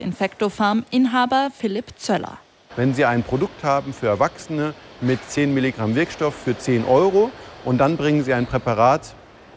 Infectofarm-Inhaber Philipp Zöller. Wenn Sie ein Produkt haben für Erwachsene mit 10 Milligramm Wirkstoff für 10 € und dann bringen Sie ein Präparat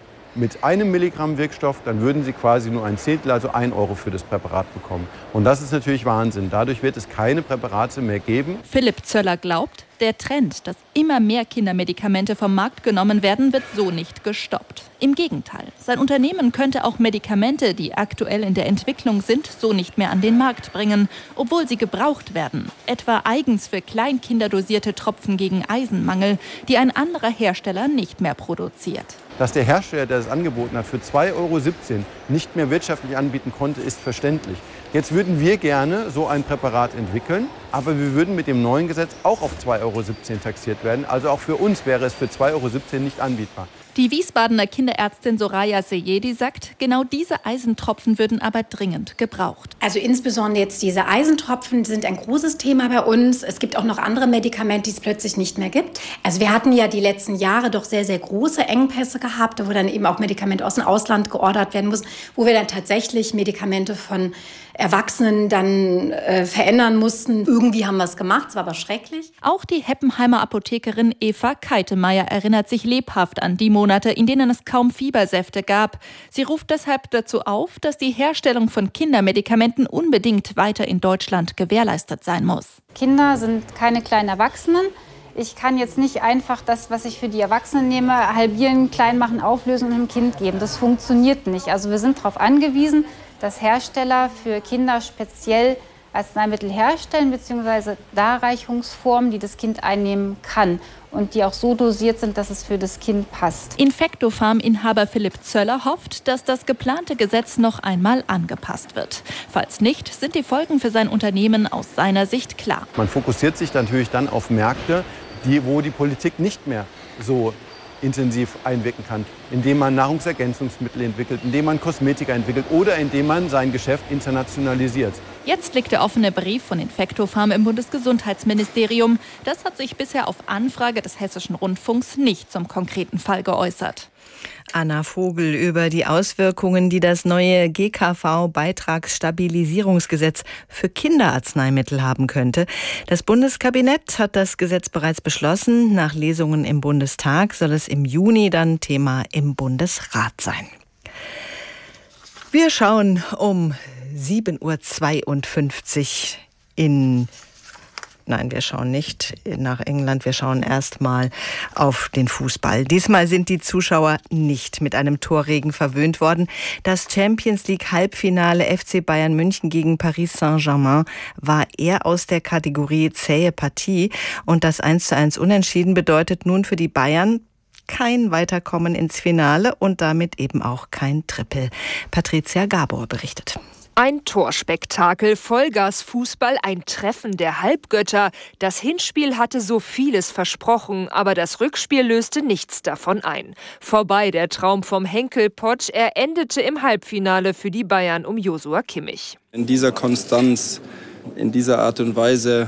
mit 1 Milligramm Wirkstoff, dann würden Sie quasi nur ein Zehntel, also 1 € für das Präparat bekommen. Und das ist natürlich Wahnsinn. Dadurch wird es keine Präparate mehr geben. Philipp Zöller glaubt, der Trend, dass immer mehr Kindermedikamente vom Markt genommen werden, wird so nicht gestoppt. Im Gegenteil, sein Unternehmen könnte auch Medikamente, die aktuell in der Entwicklung sind, so nicht mehr an den Markt bringen, obwohl sie gebraucht werden. Etwa eigens für Kleinkinder dosierte Tropfen gegen Eisenmangel, die ein anderer Hersteller nicht mehr produziert. Dass der Hersteller, der das angeboten hat, für 2,17 € nicht mehr wirtschaftlich anbieten konnte, ist verständlich. Jetzt würden wir gerne so ein Präparat entwickeln, aber wir würden mit dem neuen Gesetz auch auf 2,17 € taxiert werden. Also auch für uns wäre es für 2,17 € nicht anbietbar. Die Wiesbadener Kinderärztin Soraya Seyedi sagt, genau diese Eisentropfen würden aber dringend gebraucht. Also insbesondere jetzt diese Eisentropfen sind ein großes Thema bei uns. Es gibt auch noch andere Medikamente, die es plötzlich nicht mehr gibt. Also wir hatten ja die letzten Jahre doch sehr, sehr große Engpässe gehabt, wo dann eben auch Medikamente aus dem Ausland geordert werden mussten, wo wir dann tatsächlich Medikamente von Erwachsenen dann verändern mussten. Irgendwie haben wir es gemacht, es war aber schrecklich. Auch die Heppenheimer Apothekerin Eva Keitemeyer erinnert sich lebhaft an die Monate, in denen es kaum Fiebersäfte gab. Sie ruft deshalb dazu auf, dass die Herstellung von Kindermedikamenten unbedingt weiter in Deutschland gewährleistet sein muss. Kinder sind keine kleinen Erwachsenen. Ich kann jetzt nicht einfach das, was ich für die Erwachsenen nehme, halbieren, klein machen, auflösen und einem Kind geben. Das funktioniert nicht. Also wir sind darauf angewiesen, dass Hersteller für Kinder speziell Arzneimittel herstellen bzw. Darreichungsformen, die das Kind einnehmen kann und die auch so dosiert sind, dass es für das Kind passt. Infectofarm-Inhaber Philipp Zöller hofft, dass das geplante Gesetz noch einmal angepasst wird. Falls nicht, sind die Folgen für sein Unternehmen aus seiner Sicht klar. Man fokussiert sich natürlich dann auf Märkte, wo die Politik nicht mehr so intensiv einwirken kann, indem man Nahrungsergänzungsmittel entwickelt, indem man Kosmetika entwickelt oder indem man sein Geschäft internationalisiert. Jetzt liegt der offene Brief von Infectofarm im Bundesgesundheitsministerium. Das hat sich bisher auf Anfrage des Hessischen Rundfunks nicht zum konkreten Fall geäußert. Anna Vogel über die Auswirkungen, die das neue GKV-Beitragsstabilisierungsgesetz für Kinderarzneimittel haben könnte. Das Bundeskabinett hat das Gesetz bereits beschlossen. Nach Lesungen im Bundestag soll es im Juni dann Thema im Bundesrat sein. Wir schauen um 7:52 Uhr Nein, wir schauen nicht nach England, wir schauen erstmal auf den Fußball. Diesmal sind die Zuschauer nicht mit einem Torregen verwöhnt worden. Das Champions-League-Halbfinale FC Bayern München gegen Paris Saint-Germain war eher aus der Kategorie zähe Partie. Und das 1:1 Unentschieden bedeutet nun für die Bayern kein Weiterkommen ins Finale und damit eben auch kein Triple. Patricia Gabor berichtet. Ein Torspektakel, Vollgas-Fußball, ein Treffen der Halbgötter. Das Hinspiel hatte so vieles versprochen, aber das Rückspiel löste nichts davon ein. Vorbei der Traum vom Henkelpott, er endete im Halbfinale für die Bayern um Joshua Kimmich. In dieser Konstanz, in dieser Art und Weise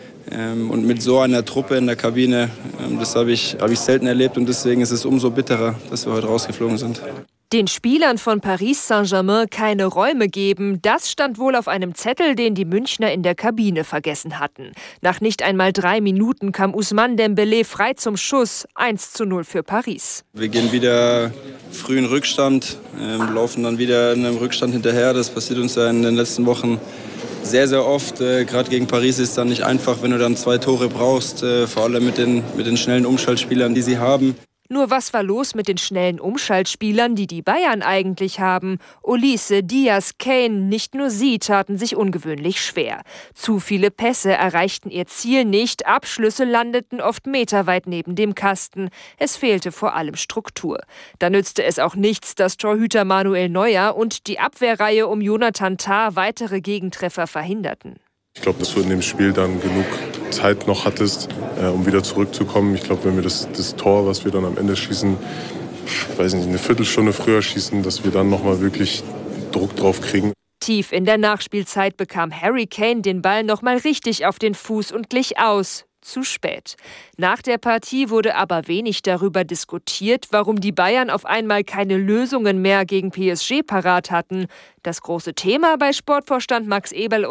und mit so einer Truppe in der Kabine, das habe ich selten erlebt und deswegen ist es umso bitterer, dass wir heute rausgeflogen sind. Den Spielern von Paris Saint-Germain keine Räume geben, das stand wohl auf einem Zettel, den die Münchner in der Kabine vergessen hatten. Nach nicht einmal 3 Minuten kam Ousmane Dembélé frei zum Schuss, 1:0 für Paris. Wir gehen wieder früh in Rückstand, laufen dann wieder in einem Rückstand hinterher. Das passiert uns ja in den letzten Wochen sehr, sehr oft. Gerade gegen Paris ist es dann nicht einfach, wenn du dann 2 Tore brauchst, vor allem mit den schnellen Umschaltspielern, die sie haben. Nur was war los mit den schnellen Umschaltspielern, die die Bayern eigentlich haben? Olise, Diaz, Kane, nicht nur sie taten sich ungewöhnlich schwer. Zu viele Pässe erreichten ihr Ziel nicht, Abschlüsse landeten oft meterweit neben dem Kasten. Es fehlte vor allem Struktur. Da nützte es auch nichts, dass Torhüter Manuel Neuer und die Abwehrreihe um Jonathan Tah weitere Gegentreffer verhinderten. Ich glaube, dass du in dem Spiel dann genug Zeit noch hattest, um wieder zurückzukommen. Ich glaube, wenn wir das Tor, was wir dann am Ende schießen, ich weiß nicht, eine Viertelstunde früher schießen, dass wir dann nochmal wirklich Druck drauf kriegen. Tief in der Nachspielzeit bekam Harry Kane den Ball nochmal richtig auf den Fuß und glich aus. Zu spät. Nach der Partie wurde aber wenig darüber diskutiert, warum die Bayern auf einmal keine Lösungen mehr gegen PSG parat hatten. Das große Thema bei Sportvorstand Max Eberl